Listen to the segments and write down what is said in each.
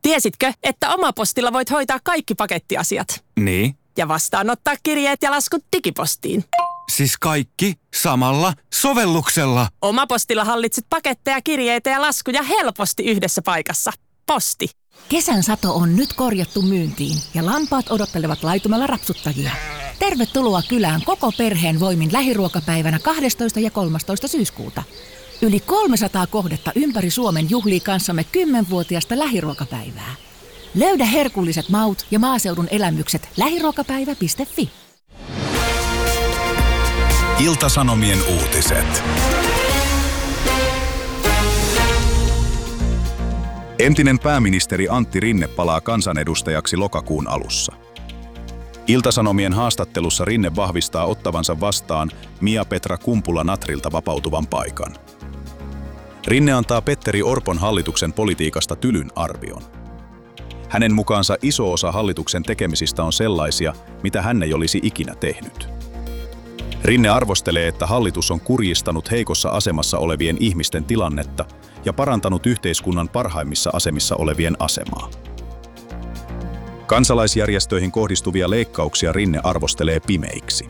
Tiesitkö, että Omapostilla voit hoitaa kaikki pakettiasiat? Niin. Ja vastaanottaa kirjeet ja laskut digipostiin. Siis kaikki samalla sovelluksella. Omapostilla hallitset paketteja, kirjeitä ja laskuja helposti yhdessä paikassa. Posti. Kesän sato on nyt korjattu myyntiin ja lampaat odottelevat laitumella rapsuttajia. Tervetuloa kylään koko perheen voimin lähiruokapäivänä 12. ja 13. syyskuuta. Yli 300 kohdetta ympäri Suomen juhlii kanssamme 10-vuotiaasta lähiruokapäivää. Löydä herkulliset maut ja maaseudun elämykset lähiruokapäivä.fi. Ilta-Sanomien uutiset. Entinen pääministeri Antti Rinne palaa kansanedustajaksi lokakuun alussa. Ilta-Sanomien haastattelussa Rinne vahvistaa ottavansa vastaan Mia-Petra Kumpula-Natrilta vapautuvan paikan. Rinne antaa Petteri Orpon hallituksen politiikasta tylyn arvion. Hänen mukaansa iso osa hallituksen tekemisistä on sellaisia, mitä hän ei olisi ikinä tehnyt. Rinne arvostelee, että hallitus on kurjistanut heikossa asemassa olevien ihmisten tilannetta ja parantanut yhteiskunnan parhaimmissa asemissa olevien asemaa. Kansalaisjärjestöihin kohdistuvia leikkauksia Rinne arvostelee pimeiksi.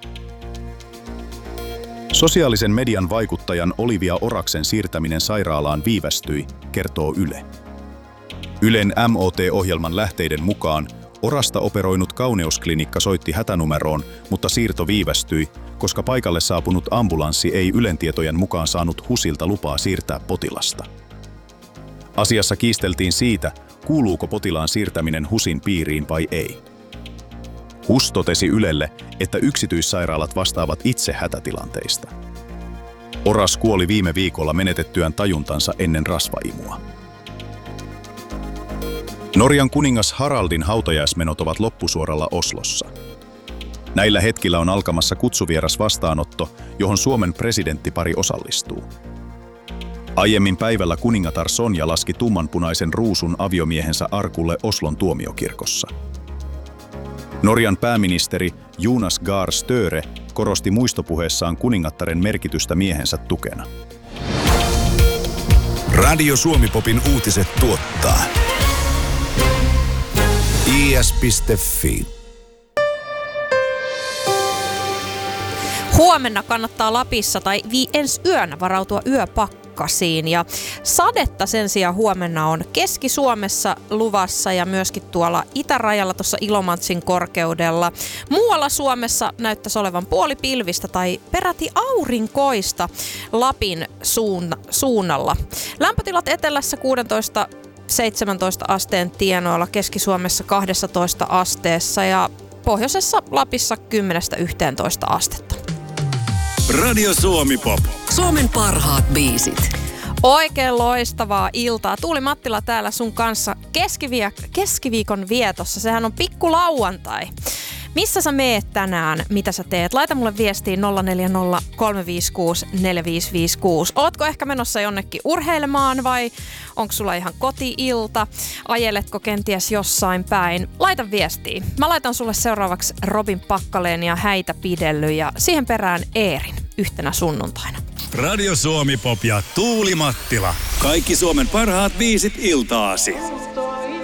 Sosiaalisen median vaikuttajan Olivia Oraksen siirtäminen sairaalaan viivästyi, kertoo Yle. Ylen MOT-ohjelman lähteiden mukaan Orasta operoinut kauneusklinikka soitti hätänumeroon, mutta siirto viivästyi, koska paikalle saapunut ambulanssi ei Ylen tietojen mukaan saanut HUSilta lupaa siirtää potilasta. Asiassa kiisteltiin siitä, kuuluuko potilaan siirtäminen HUSin piiriin vai ei. HUS totesi Ylelle, että yksityissairaalat vastaavat itse hätätilanteista. Oras kuoli viime viikolla menetettyään tajuntansa ennen rasvaimua. Norjan kuningas Haraldin hautajaismenot ovat loppusuoralla Oslossa. Näillä hetkillä on alkamassa kutsuvieras vastaanotto, johon Suomen presidenttipari osallistuu. Aiemmin päivällä kuningatar Sonja laski tummanpunaisen ruusun aviomiehensä arkulle Oslon tuomiokirkossa. Norjan pääministeri Jonas Gahr Støre korosti muistopuheessaan kuningattaren merkitystä miehensä tukena. Radio Suomi-popin uutiset tuottaa is.fi. Huomenna kannattaa Lapissa tai ensi yönä varautua yöpakkasiin ja sadetta sen sijaan huomenna on Keski-Suomessa luvassa ja myöskin tuolla itärajalla tuossa Ilomantsin korkeudella. Muualla Suomessa näyttäisi olevan puolipilvistä tai peräti aurinkoista Lapin suunnalla. Lämpötilat etelässä 16-17 asteen tienoilla, Keski-Suomessa 12 asteessa ja pohjoisessa Lapissa 10-11 astetta. Radio Suomi-pop. Suomen parhaat biisit. Oikein loistavaa iltaa. Tuuli Mattila täällä sun kanssa keskiviikon vietossa. Sehän on pikku lauantai. Missä sä meet tänään? Mitä sä teet? Laita mulle viestiin 040 356 4556. Ootko ehkä menossa jonnekin urheilemaan vai onko sulla ihan koti-ilta? Ajeletko kenties jossain päin? Laita viestiin. Mä laitan sulle seuraavaksi Robin Pakkaleen ja Häitä pidelly ja siihen perään Eerin yhtenä sunnuntaina. Radio Suomi-pop ja Tuuli Mattila. Kaikki Suomen parhaat biisit iltaasi.